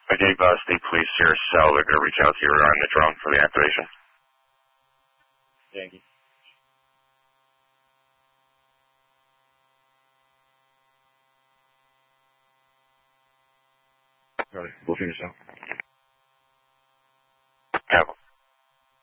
I gave State Police your cell. They're going to reach out to you on the drone for the activation. Thank you. All right, we'll finish out.